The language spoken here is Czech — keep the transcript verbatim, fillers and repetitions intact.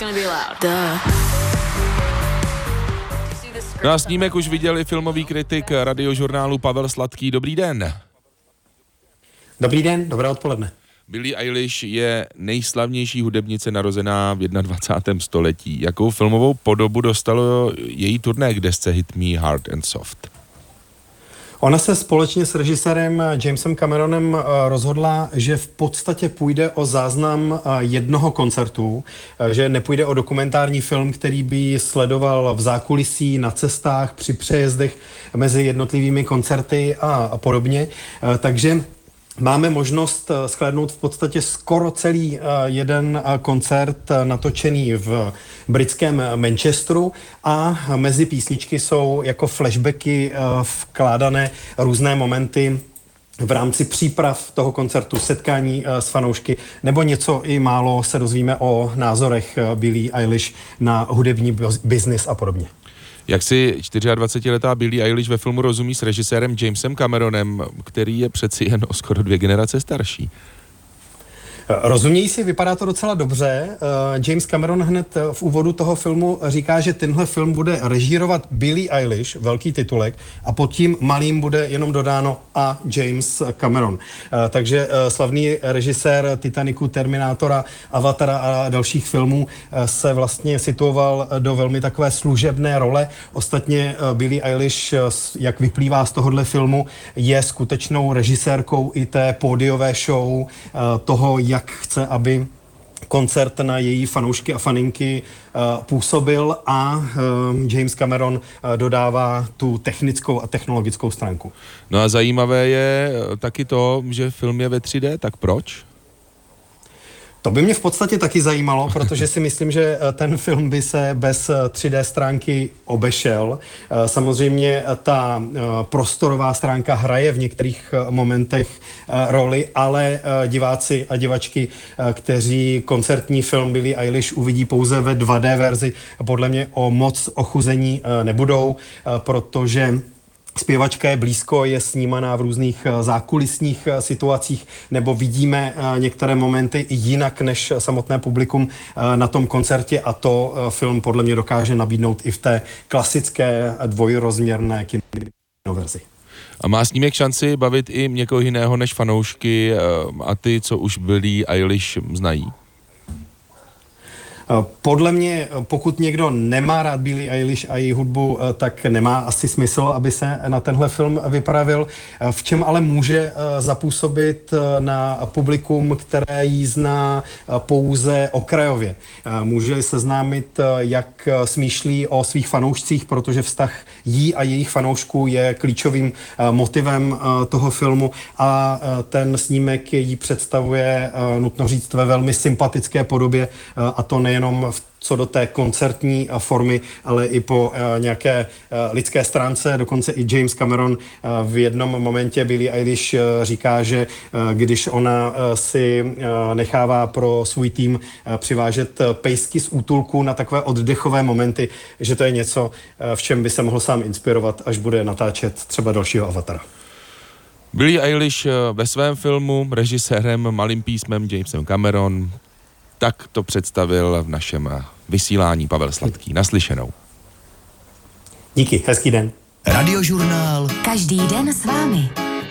No a snímek už viděl i filmový kritik Radiožurnálu Pavel Sladký. Dobrý den. Dobrý den, dobré odpoledne. Billie Eilish je nejslavnější hudebnice narozená v dvacátém prvním století. Jakou filmovou podobu dostalo její turné k desce Hit Me Hard and Soft? Ona se společně s režisérem Jamesem Cameronem rozhodla, že v podstatě půjde o záznam jednoho koncertu, že nepůjde o dokumentární film, který by sledoval v zákulisí, na cestách, při přejezdech mezi jednotlivými koncerty a podobně. Takže máme možnost shlédnout v podstatě skoro celý jeden koncert natočený v britském Manchesteru a mezi písničky jsou jako flashbacky vkládané různé momenty v rámci příprav toho koncertu, setkání s fanoušky, nebo něco i málo se dozvíme o názorech Billie Eilish na hudební biznis a podobně. Jak si dvacetičtyřletá Billie Eilish ve filmu rozumí s režisérem Jamesem Cameronem, který je přeci jen o skoro dvě generace starší? Rozumějí si, vypadá to docela dobře. James Cameron hned v úvodu toho filmu říká, že tenhle film bude režírovat Billie Eilish, velký titulek, a pod tím malým bude jenom dodáno a James Cameron. Takže slavný režisér Titanicu, Terminátora, Avatara a dalších filmů se vlastně situoval do velmi takové služebné role. Ostatně Billie Eilish, jak vyplývá z tohohle filmu, je skutečnou režisérkou i té pódiové show toho, jak jak chce, aby koncert na její fanoušky a faninky uh, působil a uh, James Cameron uh, dodává tu technickou a technologickou stránku. No a zajímavé je taky to, že film je ve tři dé, tak proč? To by mě v podstatě taky zajímalo, protože si myslím, že ten film by se bez tři dé stránky obešel. Samozřejmě ta prostorová stránka hraje v některých momentech roli, ale diváci a divačky, kteří koncertní film Billie Eilish uvidí pouze ve dva dé verzi, podle mě o moc ochuzení nebudou, protože zpěvačka je blízko, je snímaná v různých zákulisních situacích, nebo vidíme některé momenty i jinak než samotné publikum na tom koncertě a to film podle mě dokáže nabídnout i v té klasické dvojrozměrné kinoverzi. A má snímek šanci bavit i někoho jiného než fanoušky a ty, co už Billie Eilish znají? Podle mě, pokud někdo nemá rád Billie Eilish a její hudbu, tak nemá asi smysl, aby se na tenhle film vypravil. V čem ale může zapůsobit na publikum, které jí zná pouze okrajově. Může seznámit, jak smýšlí o svých fanoušcích, protože vztah jí a jejich fanoušků je klíčovým motivem toho filmu a ten snímek jí představuje, nutno říct, ve velmi sympatické podobě a to nejen jenom co do té koncertní formy, ale i po uh, nějaké uh, lidské stránce. Dokonce i James Cameron uh, v jednom momentě Billie Eilish uh, říká, že uh, když ona uh, si uh, nechává pro svůj tým uh, přivážet uh, pejsky z útulku na takové oddechové momenty, že to je něco, uh, v čem by se mohl sám inspirovat, až bude natáčet třeba dalšího Avatara. Billie Eilish ve svém filmu režisérem malým písmem Jamesem Cameron. Tak to představil v našem vysílání Pavel Sladký. Naslyšenou. Díky, hezký den. Radiožurnál. Každý den s vámi.